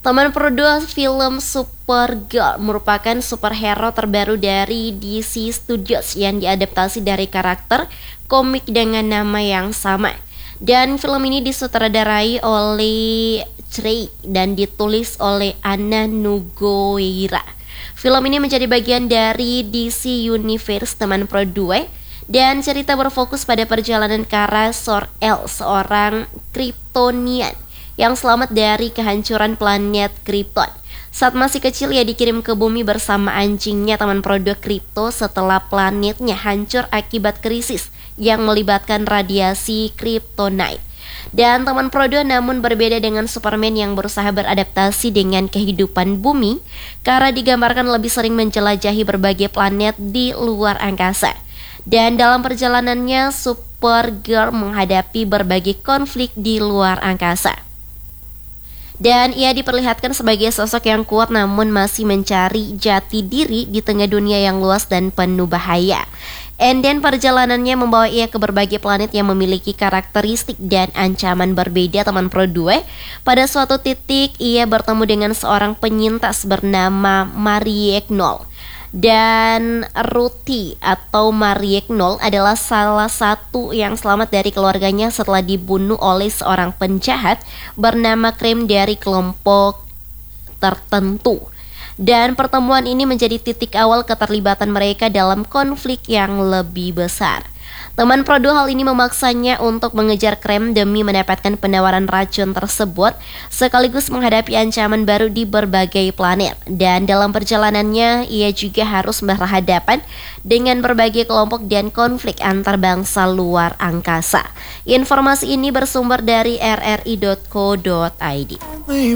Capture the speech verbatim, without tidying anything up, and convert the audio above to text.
Teman produksi film Supergirl merupakan superhero terbaru dari D C Studios yang diadaptasi dari karakter komik dengan nama yang sama. Dan film ini disutradarai oleh Trey dan ditulis oleh Anna Nogueira. Film ini menjadi bagian dari D C Universe teman produksi, dan cerita berfokus pada perjalanan Kara Zor-El, seorang Kryptonian yang selamat dari kehancuran planet Krypton. Saat masih kecil ia dikirim ke bumi bersama anjingnya teman produk Krypto setelah planetnya hancur akibat krisis yang melibatkan radiasi Kryptonite. Dan teman produk namun berbeda dengan Superman yang berusaha beradaptasi dengan kehidupan bumi, Kara digambarkan lebih sering menjelajahi berbagai planet di luar angkasa. Dan dalam perjalanannya Supergirl menghadapi berbagai konflik di luar angkasa. Dan ia diperlihatkan sebagai sosok yang kuat namun masih mencari jati diri di tengah dunia yang luas dan penuh bahaya. And then perjalanannya membawa ia ke berbagai planet yang memiliki karakteristik dan ancaman berbeda teman produksi. Pada suatu titik ia bertemu dengan seorang penyintas bernama Maryknoll. Dan Ruthie atau Maryknoll adalah salah satu yang selamat dari keluarganya setelah dibunuh oleh seorang penjahat bernama Krim dari kelompok tertentu. Dan pertemuan ini menjadi titik awal keterlibatan mereka dalam konflik yang lebih besar. Teman produksi hal ini memaksanya untuk mengejar Krim demi mendapatkan penawaran racun tersebut, sekaligus menghadapi ancaman baru di berbagai planet. Dan dalam perjalanannya, ia juga harus berhadapan dengan berbagai kelompok dan konflik antar bangsa luar angkasa. Informasi ini bersumber dari r r i dot co dot i d.